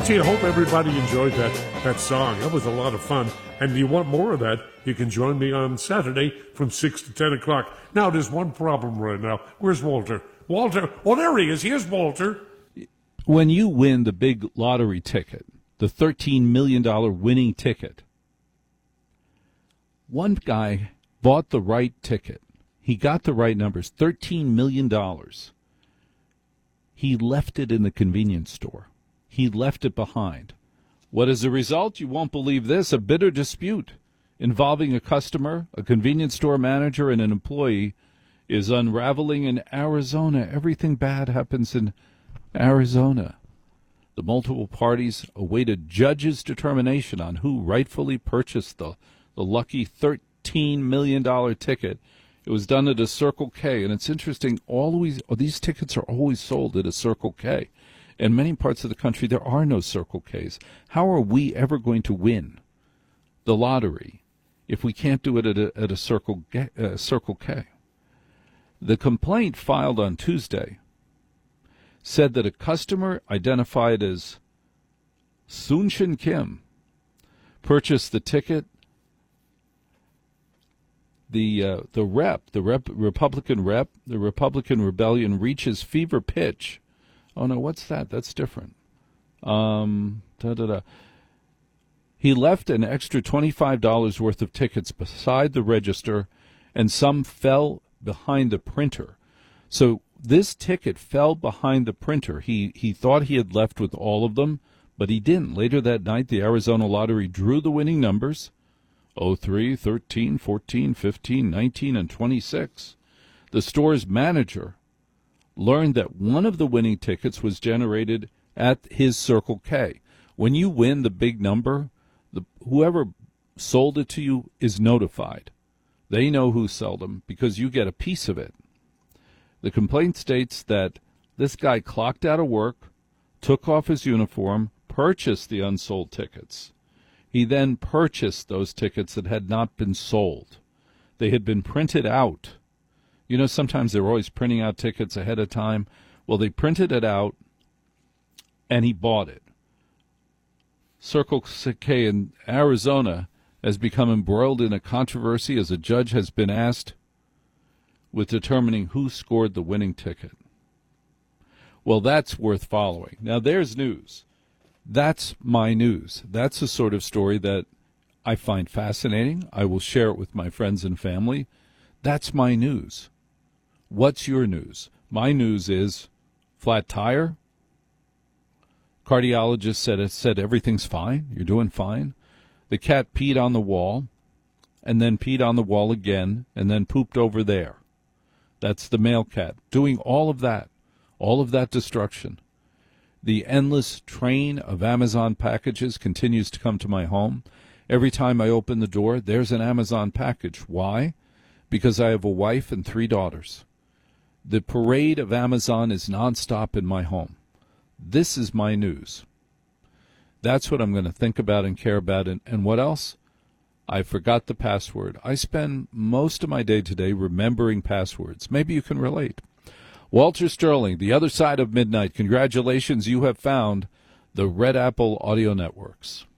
Gee, I hope everybody enjoyed that song. That was a lot of fun. And if you want more of that, you can join me on Saturday from 6 to 10 o'clock. Now, there's one problem right now. Where's Walter? Walter? Oh, there he is. Here's Walter. When you win the big lottery ticket, the $13 million winning ticket, one guy bought the right ticket. He got the right numbers, $13 million. He left it in the convenience store. He left it behind. What is the result? You won't believe this. A bitter dispute involving a customer, a convenience store manager, and an employee is unraveling in Arizona. Everything bad happens in Arizona. The multiple parties await a judge's determination on who rightfully purchased the lucky $13 million ticket. It was done at a Circle K, and it's interesting, these tickets are always sold at a Circle K. In many parts of the country, there are no Circle Ks. How are we ever going to win the lottery if we can't do it at a Circle K? The complaint filed on Tuesday said that a customer identified as Sunshin Kim purchased the ticket. The Republican rebellion reaches fever pitch. Oh, no, what's that? That's different. He left an extra $25 worth of tickets beside the register, and some fell behind the printer. So this ticket fell behind the printer. He thought he had left with all of them, but he didn't. Later that night, the Arizona Lottery drew the winning numbers, 03, 13, 14, 15, 19, and 26. The store's manager learned that one of the winning tickets was generated at his Circle K. When you win the big number, whoever sold it to you is notified. They know who sold them because you get a piece of it. The complaint states that this guy clocked out of work, took off his uniform, purchased the unsold tickets. He then purchased those tickets that had not been sold. They had been printed out. You know, sometimes they're always printing out tickets ahead of time. Well, they printed it out, and he bought it. Circle K in Arizona has become embroiled in a controversy as a judge has been asked with determining who scored the winning ticket. Well, that's worth following. Now, there's news. That's my news. That's the sort of story that I find fascinating. I will share it with my friends and family. That's my news. What's your news? My news is flat tire. Cardiologist said everything's fine. You're doing fine. The cat peed on the wall, and then peed on the wall again, and then pooped over there. That's the male cat doing all of that destruction. The endless train of Amazon packages continues to come to my home. Every time I open the door, there's an Amazon package. Why? Because I have a wife and 3 daughters. The parade of Amazon is nonstop in my home. This is my news. That's what I'm going to think about and care about. And what else? I forgot the password. I spend most of my day today remembering passwords. Maybe you can relate. Walter Sterling, The Other Side of Midnight. Congratulations, you have found the Red Apple Audio Networks.